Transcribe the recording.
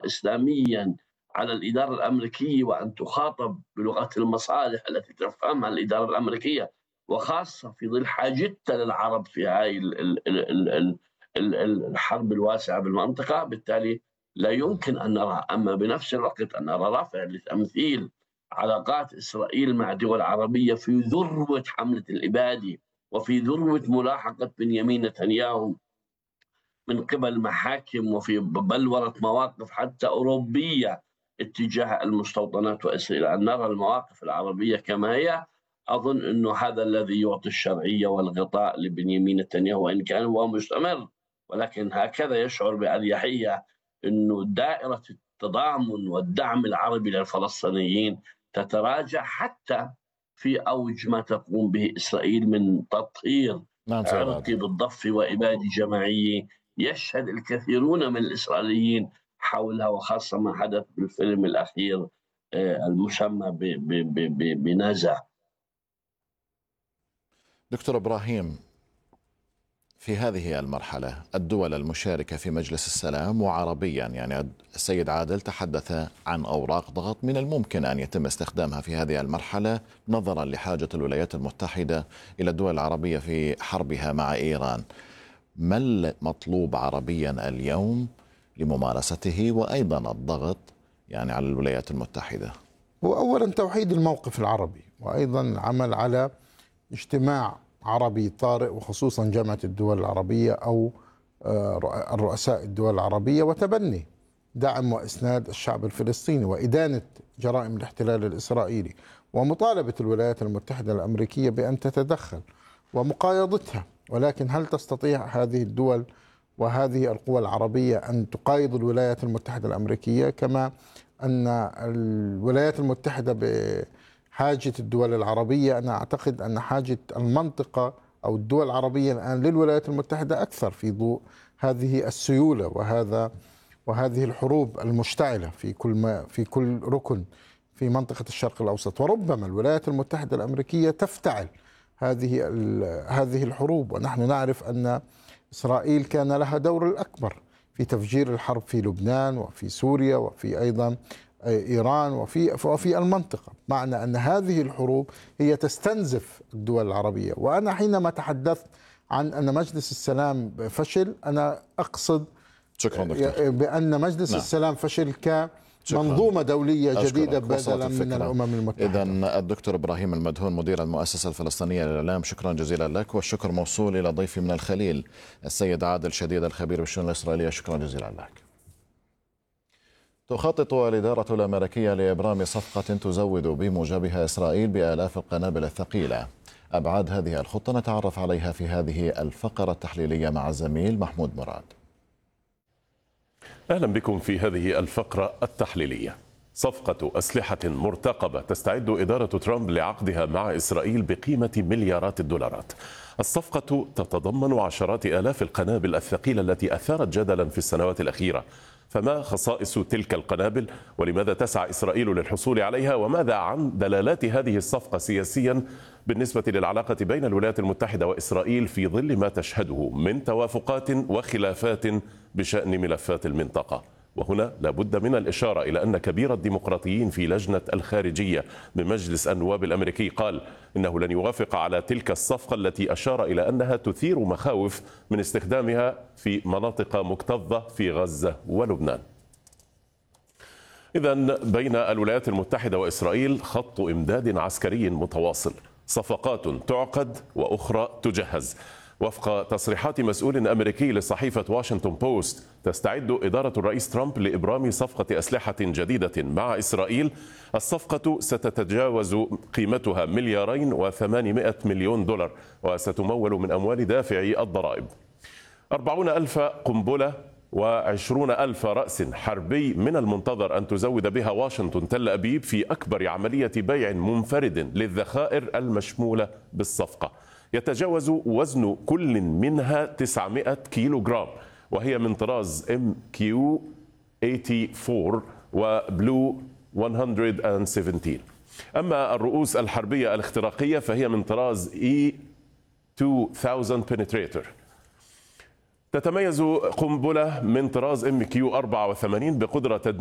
إسلاميا على الإدارة الأمريكية وأن تخاطب بلغة المصالح التي تفهمها الإدارة الأمريكية، وخاصة في ظل حاجتها للعرب في هذه الحرب الواسعة بالمنطقة. بالتالي لا يمكن أن نرى، أما بنفس الوقت أن نرى رفع لتمثيل علاقات إسرائيل مع دول عربية في ذروة حملة الإبادة وفي ذروة ملاحقة بنيامين نتنياهو من قبل محاكم، وفي بلورة مواقف حتى أوروبية اتجاه المستوطنات وإسرائيل، أن نرى المواقف العربية كما هي. أظن أنه هذا الذي يعطي الشرعية والغطاء لبنيامين نتنياهو، وإن كان هو مستمر، ولكن هكذا يشعر بأريحية أنه دائرة التضامن والدعم العربي للفلسطينيين تتراجع حتى في أوج ما تقوم به إسرائيل من تطهير عرقي بالضفة وإبادة جماعية يشهد الكثيرون من الإسرائيليين حولها، وخاصة ما حدث بالفيلم الأخير المسمى بنازا. دكتور إبراهيم، في هذه المرحلة الدول المشاركة في مجلس السلام وعربيا، يعني السيد عادل تحدث عن أوراق ضغط من الممكن أن يتم استخدامها في هذه المرحلة نظرا لحاجة الولايات المتحدة إلى الدول العربية في حربها مع إيران. ما المطلوب عربيا اليوم لممارسته وأيضا الضغط يعني على الولايات المتحدة؟ هو أولا توحيد الموقف العربي، وأيضا العمل على اجتماع عربي طارئ، وخصوصا جامعة الدول العربية أو الرؤساء الدول العربية، وتبني دعم وإسناد الشعب الفلسطيني وإدانة جرائم الاحتلال الإسرائيلي، ومطالبة الولايات المتحدة الأمريكية بأن تتدخل ومقايضتها. ولكن هل تستطيع هذه الدول وهذه القوى العربية أن تقايض الولايات المتحدة الأمريكية؟ كما أن الولايات المتحدة بحاجة الدول العربية، أنا أعتقد أن حاجة المنطقة أو الدول العربية الآن للولايات المتحدة أكثر في ضوء هذه السيولة وهذه الحروب المشتعلة في كل ركن في منطقة الشرق الأوسط. وربما الولايات المتحدة الأمريكية تفتعل هذه الحروب، ونحن نعرف أن إسرائيل كان لها دور الأكبر في تفجير الحرب في لبنان وفي سوريا وفي أيضا إيران وفي المنطقة، معنى أن هذه الحروب هي تستنزف الدول العربية. وأنا حينما تحدثت عن أن مجلس السلام فشل، أنا أقصد بأن مجلس السلام فشل منظومة دولية جديدة بدلا من الأمم المتحدة. إذن الدكتور إبراهيم المدهون مدير المؤسسة الفلسطينية للإعلام، شكرا جزيلا لك، والشكر موصول إلى ضيفي من الخليل السيد عادل شديد الخبير بالشؤون الإسرائيلية، شكرا جزيلا لك. تخطط الإدارة الأمريكية لإبرام صفقة تزود بموجبها إسرائيل بآلاف القنابل الثقيلة. أبعاد هذه الخطة نتعرف عليها في هذه الفقرة التحليلية مع الزميل محمود مراد. أهلا بكم في هذه الفقرة التحليلية. صفقة أسلحة مرتقبة تستعد إدارة ترامب لعقدها مع إسرائيل بقيمة مليارات الدولارات. الصفقة تتضمن عشرات آلاف القنابل الثقيلة التي أثارت جدلا في السنوات الأخيرة. فما خصائص تلك القنابل؟ ولماذا تسعى إسرائيل للحصول عليها؟ وماذا عن دلالات هذه الصفقة سياسيا بالنسبة للعلاقة بين الولايات المتحدة وإسرائيل في ظل ما تشهده من توافقات وخلافات بشأن ملفات المنطقة؟ وهنا لابد من الإشارة إلى أن كبير الديمقراطيين في لجنة الخارجية بمجلس النواب الأمريكي قال إنه لن يوافق على تلك الصفقة التي أشار إلى أنها تثير مخاوف من استخدامها في مناطق مكتظة في غزة ولبنان. إذن بين الولايات المتحدة وإسرائيل خط إمداد عسكري متواصل، صفقات تعقد وأخرى تجهز. وفق تصريحات مسؤول أمريكي لصحيفة واشنطن بوست، تستعد إدارة الرئيس ترامب لإبرام صفقة أسلحة جديدة مع إسرائيل. الصفقة ستتجاوز قيمتها $2,800,000,000 وستمول من أموال دافعي الضرائب. 40,000 قنبلة و20,000 رأس حربي من المنتظر أن تزود بها واشنطن تل أبيب في أكبر عملية بيع منفرد للذخائر المشمولة بالصفقة. يتجاوز وزن كل منها 900 كيلوغرام، وهي من طراز MQ-84 وبلو 117. أما الرؤوس الحربية الاختراقية فهي من طراز E2000 Penetrator. تتميز قنبلة من طراز MQ-84 بقدرة